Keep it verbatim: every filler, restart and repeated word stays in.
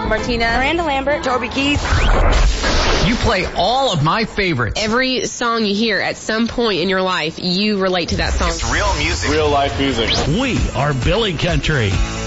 Martinez. Miranda Lambert. Toby Keith. You play all of my favorites. Every song you hear at some point in your life, you relate to that song. It's real music. Real life music. We are Billy Country.